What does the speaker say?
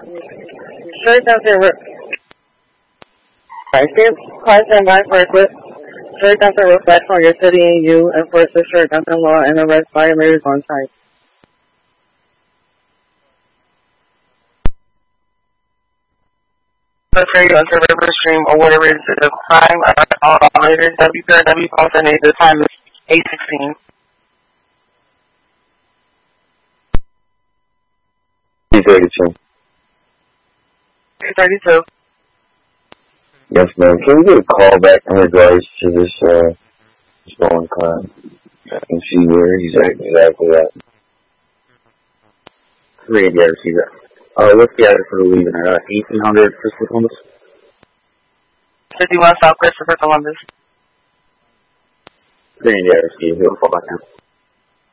Straight down the right. Quiet and by for a quick. Straight down the reflect on your city and you enforce the short down the law and arrest violators on site. Refer you onto river stream or whatever it is the crime later WPRW alternate the time is 8:16. 332. 332. Yes, ma'am. Can we get a call back in regards to this stolen car? I can see where he's exactly at. 3 yeah, receiver. What's the address for the leaving at 1800 Christopher Columbus? 51 South Christopher Columbus. 3 yeah, receiver. He'll fall back down.